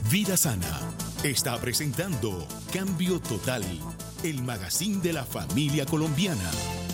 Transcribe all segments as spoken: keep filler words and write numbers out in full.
Vida Sana está presentando Cambio Total, el magazine de la familia colombiana.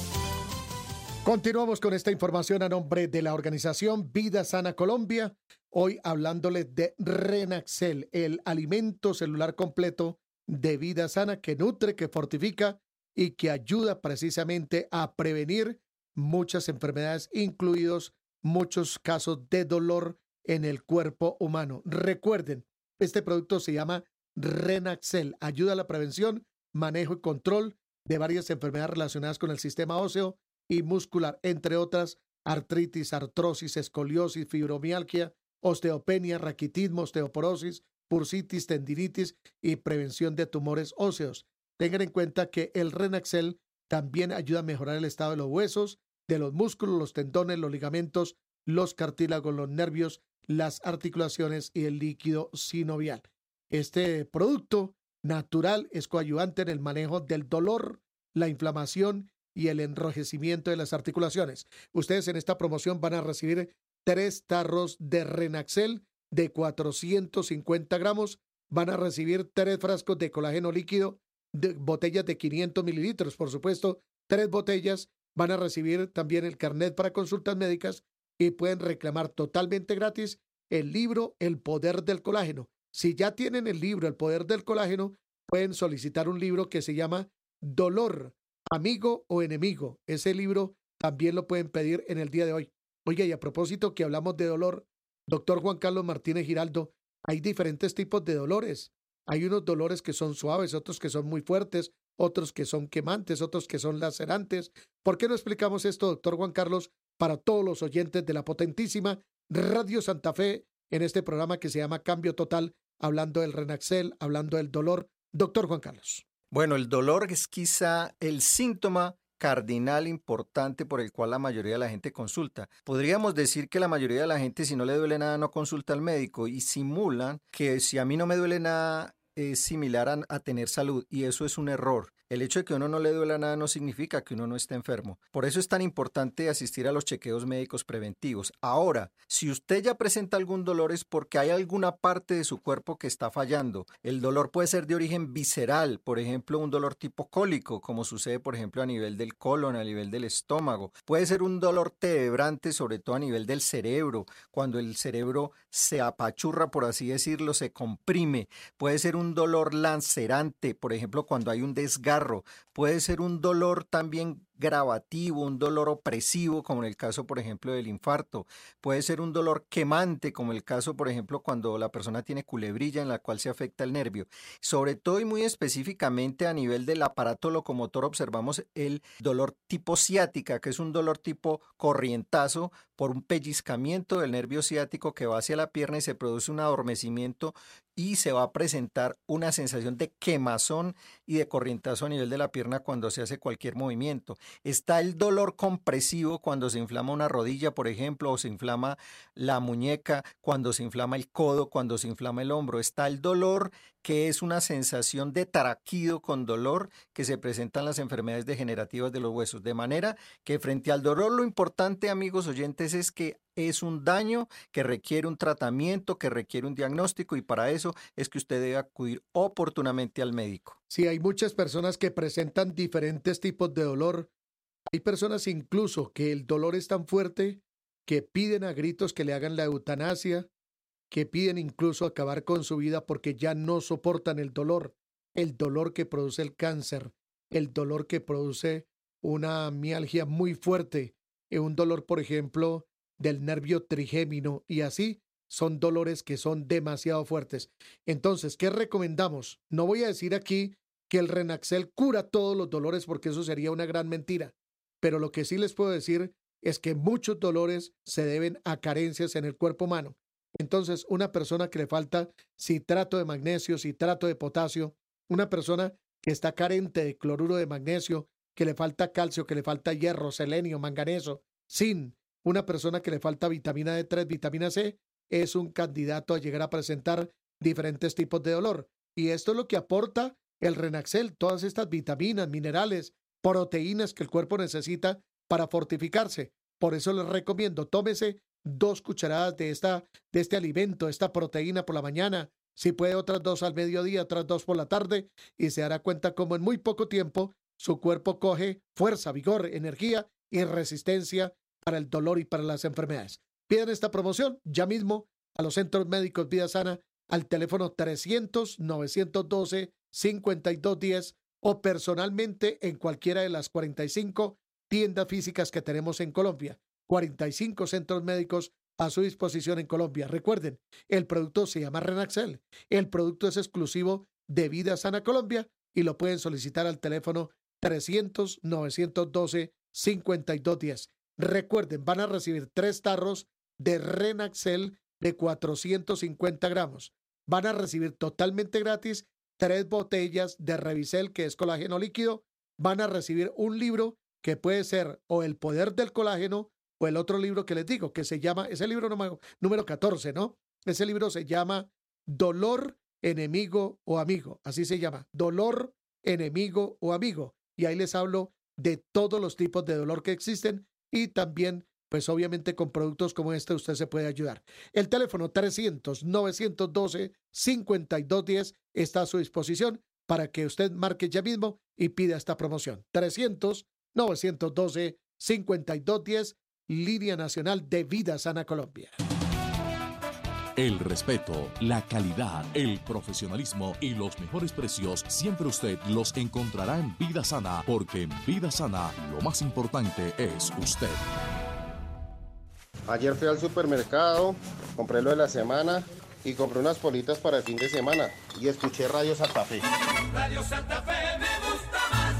Continuamos con esta información a nombre de la organización Vida Sana Colombia. Hoy hablándoles de Renaxel, el alimento celular completo de Vida Sana que nutre, que fortifica y que ayuda precisamente a prevenir muchas enfermedades, incluidos muchos casos de dolor en el cuerpo humano. Recuerden, este producto se llama Renaxel, ayuda a la prevención, manejo y control de varias enfermedades relacionadas con el sistema óseo y muscular, entre otras, artritis, artrosis, escoliosis, fibromialgia, osteopenia, raquitismo, osteoporosis, bursitis, tendinitis y prevención de tumores óseos. Tengan en cuenta que el Renaxel también ayuda a mejorar el estado de los huesos, de los músculos, los tendones, los ligamentos, los cartílagos, los nervios, las articulaciones y el líquido sinovial. Este producto natural es coadyuvante en el manejo del dolor, la inflamación y el enrojecimiento de las articulaciones. Ustedes en esta promoción van a recibir tres tarros de Renaxel de cuatrocientos cincuenta gramos, van a recibir tres frascos de colágeno líquido, de botellas de quinientos mililitros, por supuesto, tres botellas, van a recibir también el carnet para consultas médicas y pueden reclamar totalmente gratis el libro El Poder del Colágeno. Si ya tienen el libro El Poder del Colágeno, pueden solicitar un libro que se llama Dolor, Amigo o Enemigo. Ese libro también lo pueden pedir en el día de hoy. Oiga, y a propósito que hablamos de dolor, doctor Juan Carlos Martínez Giraldo, hay diferentes tipos de dolores. Hay unos dolores que son suaves, otros que son muy fuertes, otros que son quemantes, otros que son lacerantes. ¿Por qué no explicamos esto, doctor Juan Carlos, para todos los oyentes de la potentísima Radio Santa Fe en este programa que se llama Cambio Total, hablando del Renaxel, hablando del dolor? Doctor Juan Carlos. Bueno, el dolor es quizá el síntoma cardinal importante por el cual la mayoría de la gente consulta. Podríamos decir que la mayoría de la gente, si no le duele nada, no consulta al médico y simulan que si a mí no me duele nada es similar a, a tener salud, y eso es un error. El hecho de que a uno no le duela nada no significa que uno no esté enfermo. Por eso es tan importante asistir a los chequeos médicos preventivos. Ahora, si usted ya presenta algún dolor es porque hay alguna parte de su cuerpo que está fallando. El dolor puede ser de origen visceral, por ejemplo, un dolor tipo cólico, como sucede, por ejemplo, a nivel del colon, a nivel del estómago. Puede ser un dolor terebrante, sobre todo a nivel del cerebro, cuando el cerebro se apachurra, por así decirlo, se comprime. Puede ser un dolor lacerante, por ejemplo, cuando hay un desgarro. Puede ser un dolor también gravativo, un dolor opresivo, como en el caso, por ejemplo, del infarto. Puede ser un dolor quemante, como el caso, por ejemplo, cuando la persona tiene culebrilla en la cual se afecta el nervio. Sobre todo y muy específicamente a nivel del aparato locomotor observamos el dolor tipo ciática, que es un dolor tipo corrientazo por un pellizcamiento del nervio ciático que va hacia la pierna y se produce un adormecimiento y se va a presentar una sensación de quemazón y de corrientazo a nivel de la pierna cuando se hace cualquier movimiento. Está el dolor compresivo cuando se inflama una rodilla, por ejemplo, o se inflama la muñeca, cuando se inflama el codo, cuando se inflama el hombro. Está el dolor que es una sensación de taraquido con dolor que se presenta en las enfermedades degenerativas de los huesos. De manera que frente al dolor, lo importante, amigos oyentes, es que es un daño que requiere un tratamiento, que requiere un diagnóstico, y para eso es que usted debe acudir oportunamente al médico. Sí, hay muchas personas que presentan diferentes tipos de dolor. Hay personas incluso que el dolor es tan fuerte que piden a gritos que le hagan la eutanasia, que piden incluso acabar con su vida porque ya no soportan el dolor, el dolor que produce el cáncer, el dolor que produce una mialgia muy fuerte, un dolor, por ejemplo, del nervio trigémino, y así son dolores que son demasiado fuertes. Entonces, ¿qué recomendamos? No voy a decir aquí que el Renaxel cura todos los dolores porque eso sería una gran mentira, pero lo que sí les puedo decir es que muchos dolores se deben a carencias en el cuerpo humano. Entonces, una persona que le falta citrato de magnesio, citrato de potasio, una persona que está carente de cloruro de magnesio, que le falta calcio, que le falta hierro, selenio, manganeso, zinc, una persona que le falta vitamina D tres, vitamina C, es un candidato a llegar a presentar diferentes tipos de dolor. Y esto es lo que aporta el Renaxel, todas estas vitaminas, minerales, proteínas que el cuerpo necesita para fortificarse. Por eso les recomiendo, tómese dos cucharadas de, esta, de este alimento, esta proteína por la mañana, Si puede, otras dos al mediodía, otras dos por la tarde, y se dará cuenta como en muy poco tiempo su cuerpo coge fuerza, vigor, energía y resistencia para el dolor y para las enfermedades. Piden esta promoción ya mismo a los centros médicos Vida Sana al teléfono trescientos, novecientos doce, cincuenta y dos diez o personalmente en cualquiera de las cuarenta y cinco tiendas físicas que tenemos en Colombia. cuarenta y cinco centros médicos a su disposición en Colombia. Recuerden, el producto se llama Renaxel. El producto es exclusivo de Vida Sana Colombia y lo pueden solicitar al teléfono trescientos, novecientos doce, cincuenta y dos diez. Recuerden, van a recibir tres tarros de Renaxel de cuatrocientos cincuenta gramos. Van a recibir totalmente gratis tres botellas de Revicel, que es colágeno líquido. Van a recibir un libro que puede ser o El Poder del Colágeno o el otro libro que les digo, que se llama, ese libro número, número catorce, ¿no? Ese libro se llama Dolor, Enemigo o Amigo. Así se llama, Dolor, Enemigo o Amigo. Y ahí les hablo de todos los tipos de dolor que existen y también, pues obviamente con productos como este usted se puede ayudar. El teléfono trescientos, novecientos doce, cincuenta y dos diez está a su disposición para que usted marque ya mismo y pida esta promoción. trescientos, novecientos doce, cincuenta y dos diez, línea nacional de Vida Sana Colombia. El respeto, la calidad, el profesionalismo y los mejores precios siempre usted los encontrará en Vida Sana, porque en Vida Sana lo más importante es usted. Ayer fui al supermercado, compré lo de la semana y compré unas politas para el fin de semana y escuché Radio Santa Fe. Radio Santa Fe me gusta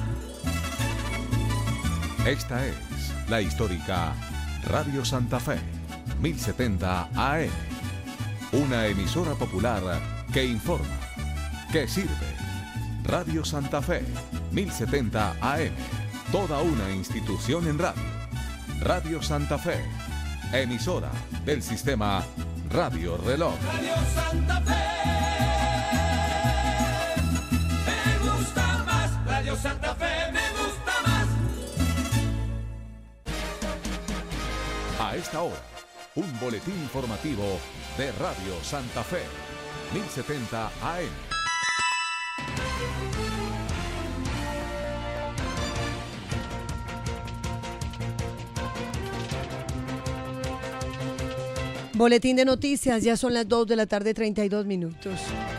más. Esta es la histórica Radio Santa Fe, mil setenta A M. Una emisora popular que informa, que sirve. Radio Santa Fe, mil setenta A M. Toda una institución en radio. Radio Santa Fe, emisora del sistema Radio Reloj. Radio Santa Fe me gusta más. Radio Santa Fe me gusta más. A esta hora, un boletín informativo de Radio Santa Fe, mil setenta A M. Boletín de noticias, ya son las dos de la tarde, treinta y dos minutos.